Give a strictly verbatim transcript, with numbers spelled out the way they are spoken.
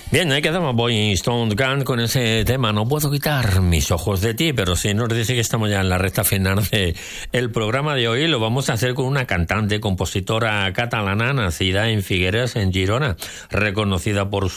Bien, ahí quedamos Boy Stone Gun con ese tema. No puedo quitar mis ojos de ti, pero sí nos dice que estamos ya en la recta final de el programa de hoy. Lo vamos a hacer con una cantante, compositora catalana, nacida en Figueres, en Girona, reconocida por